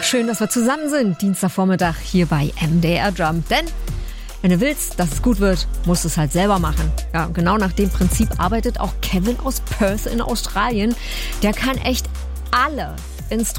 schön, dass wir zusammen sind. Dienstagvormittag hier bei MDR Drum. Denn wenn du willst, dass es gut wird, musst du es halt selber machen. Ja, genau nach dem Prinzip arbeitet auch Kevin aus Perth in Australien. Der kann echt alle Instrumente